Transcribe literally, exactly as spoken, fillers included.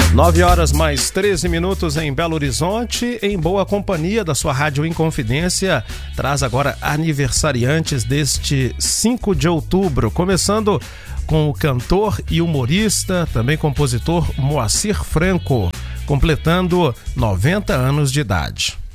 nove horas mais treze minutos em Belo Horizonte, em boa companhia da sua Rádio Inconfidência. Traz agora aniversariantes deste cinco de outubro, começando com o cantor e humorista, também compositor Moacir Franco, completando noventa anos de idade.